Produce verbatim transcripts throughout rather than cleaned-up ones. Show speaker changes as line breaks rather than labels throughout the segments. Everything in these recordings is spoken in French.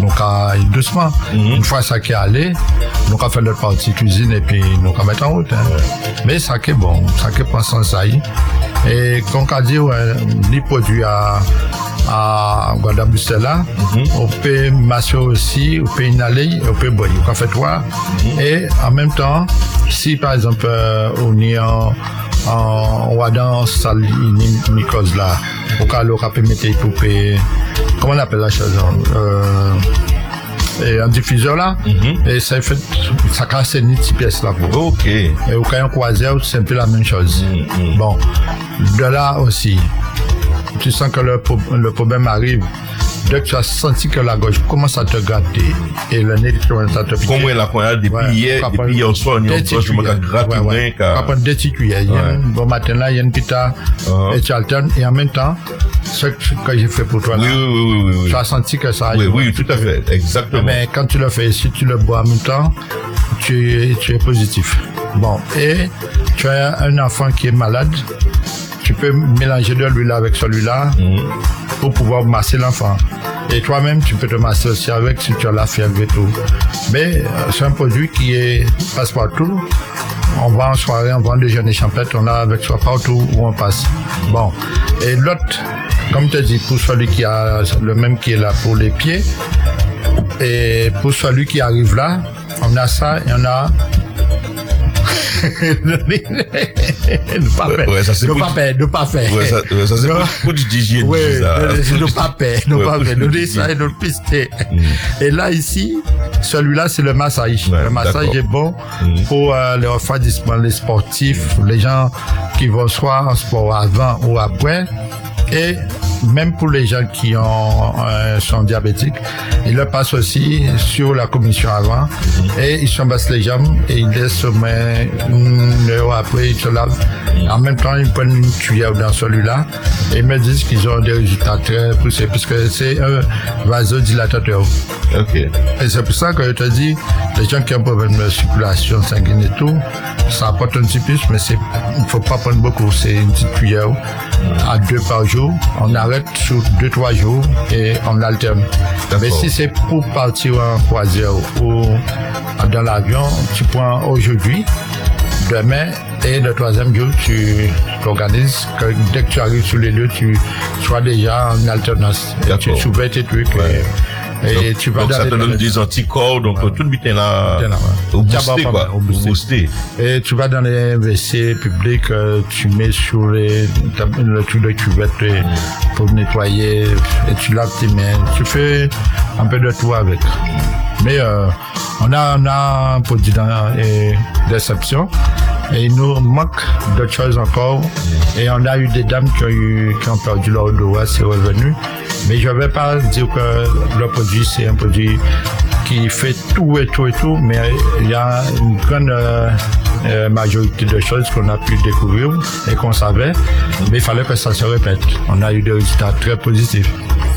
nous avons doucement. Mm-hmm. Une fois ça qui est allé, nous avons fait notre partie cuisine et puis nous avons mettre en route. Hein. Ouais. Mais ça qui est bon, ça qui est pensant ça y. Et comme on a dit, ouais, les produits à à Guadeloupe là, mm-hmm. on peut masser aussi, on peut inhaler, on peut boire, on peut faire trois. Mm-hmm. Et en même temps, si par exemple euh, on est en on va dans salle mycose là, au cas où on peut mettre tout, comment on appelle la chose, euh, et un diffuseur là, mm-hmm. et ça fait, ça casse une petite pièce là. Pour.
Ok.
Et au cas où on croise, c'est un peu la même chose. Mm-hmm. Bon, de là aussi, tu sens que le, le problème arrive. Dès que tu as senti que la gorge commence à te gratter et le nez commence à te piquer.
Comme la poignade depuis ouais, hier, depuis hier soir, on est je me gratte
ouais, ouais. Tu vas prendre deux petites cuillères. Ouais. Bon matin là, il y a une pita uh-huh. et tu alternes. Et en même temps, ce que j'ai fait pour toi là,
oui, oui, oui, oui, oui.
tu as senti que ça a
Oui, oui, tout à fait, exactement.
Mais quand tu le fais, si tu le bois en même temps, tu es, tu es positif. Bon, et tu as un enfant qui est malade. Tu peux mélanger de l'huile avec celui-là mmh. pour pouvoir masser l'enfant. Et toi-même, tu peux te masser aussi avec si tu as la fièvre et tout. Mais euh, c'est un produit qui est passe partout. On va en soirée, on va en déjeuner champêtre, on a avec soi partout où on passe. Bon. Et l'autre, comme tu dis, pour celui qui a le même qui est là pour les pieds, et pour celui qui arrive là, on a ça et on a ne pas faire,
ouais, ça c'est
ne pas faire, ne pas faire.
Ouais, ça, ouais, ça c'est pour, pour du d'hygiène.
Oui, ne pas faire, ne pas faire, nous dit ça et nous pister. Mm. Et là, ici, celui-là, c'est le massage. Ouais, le massage d'accord. est bon mm. pour euh, les refroidissements, les sportifs, les gens qui vont soit en sport avant ou après. Et même pour les gens qui ont, euh, sont diabétiques, ils le passent aussi sur la commission avant mm-hmm. et ils s'embassent les jambes et ils laissent mais une heure après ils se lavent. Mm-hmm. En même temps, ils prennent une cuillère dans celui-là et ils me disent qu'ils ont des résultats très poussés puisque c'est un vasodilatateur.
Ok.
Et c'est pour ça que je te dis, les gens qui ont un problème de circulation sanguine et tout, ça apporte un petit plus, mais c'est, il faut pas prendre beaucoup, c'est une petite cuillère mm-hmm. à deux par jour. On arrête sur deux, trois jours et on alterne. D'accord. Mais si c'est pour partir en croisière ou dans l'avion, tu prends aujourd'hui, demain et le troisième jour, tu t'organises que dès que tu arrives sur les lieux, tu sois déjà en alternance. Et tu soulèves tes trucs. Ouais. Et, et
donc,
tu vas
donc ça te donne des anticorps, donc ouais. tout le butin là,
là ouais.
boosté quoi, boosté.
Et tu vas dans les W C publics, euh, tu mets sur les, le truc de cuvette mm. pour nettoyer, et tu laves tes mains, tu fais un peu de tout avec. Mais euh, on a, on a un produit d'exception. Et il nous manque d'autres choses encore. Et on a eu des dames qui ont, eu, qui ont perdu leur odorat, c'est revenu. Mais je ne vais pas dire que le produit, c'est un produit qui fait tout et tout et tout, mais il y a une grande euh, majorité de choses qu'on a pu découvrir et qu'on savait. Mais il fallait que ça se répète. On a eu des résultats très positifs.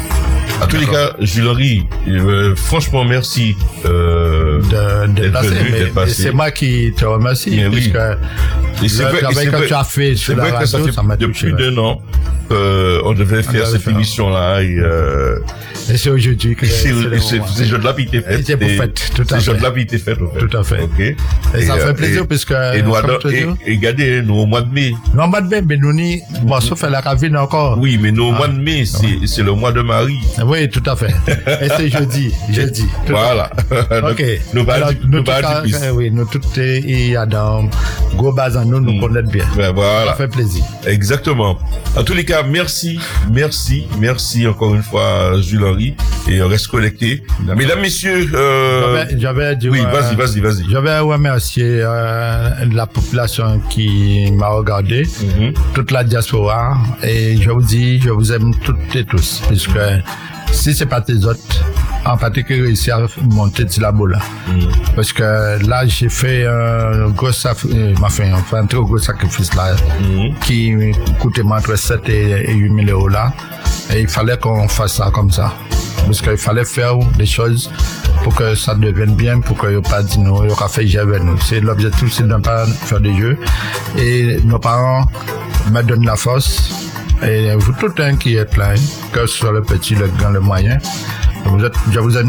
À tous les cas, Jules-Henri, euh, franchement, merci euh,
de, de d'être passer, venu, d'être passé. C'est moi qui te remercie.
Mais oui.
Et c'est vrai, que vrai, tu as fait sur la radio, ça,
ça m'a touché. Depuis d'un an, euh, on devait faire on cette émission-là. Et, euh,
et c'est aujourd'hui que
c'est, c'est, c'est, c'est jeu de la vie qui est fait.
C'est pour fête, tout à fait.
C'est jeu de la vie qui est fait, en fait.
Tout à fait.
Okay.
Et, et ça
euh,
fait plaisir,
et,
puisque...
Et nous, et, et regardez, nous, au mois de mai.
Non, au mois de mai, mais nous, ni, bon, sauf à la cabine encore.
Oui, mais nous, au mois de mai, c'est, c'est le mois de Marie.
Oui, tout à fait. Et c'est jeudi, jeudi.
Voilà.
Ok.
Nous,
alors, nous, tout cas, oui, nous, tout est, il y a dans gros base en nous, nous mm. connaître bien.
Ben, voilà.
Ça fait plaisir.
Exactement. En tous les cas, merci, merci, merci encore une fois, Jules-Henri, et on reste connecté. Mesdames, messieurs, euh...
j'avais, j'avais dit,
oui,
euh,
vas-y, vas-y, vas-y.
J'avais remercié euh, la population qui m'a regardé, mm-hmm. toute la diaspora, et je vous dis, je vous aime toutes et tous, puisque si c'est pas tes autres, en particulier réussi à monter de la boule. Mm. Parce que là, j'ai fait un gros sacrifice, enfin, un très gros sacrifice là, mm. qui coûtait entre sept et huit mille euros là. Et il fallait qu'on fasse ça comme ça. Parce qu'il fallait faire des choses pour que ça devienne bien, pour qu'il n'y ait pas dit non, il y aura fait avec nous. C'est l'objectif, c'est de ne pas faire des jeux. Et nos parents me donnent la force. Et vous, tout un qui êtes là, hein, que ce soit le petit, le grand, le moyen, vous êtes, je vous aime.